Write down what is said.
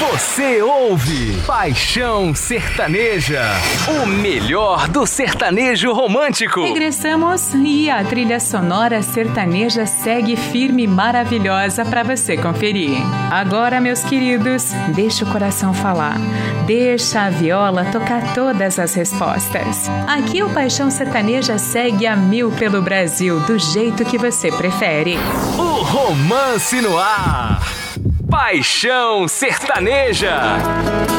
Você ouve Paixão Sertaneja, o melhor do sertanejo romântico. Regressamos e a trilha sonora sertaneja segue firme e maravilhosa para você conferir. Agora, meus queridos, deixa o coração falar. Deixa a viola tocar todas as respostas. Aqui o Paixão Sertaneja segue a mil pelo Brasil, do jeito que você prefere. O romance no ar. Paixão Sertaneja.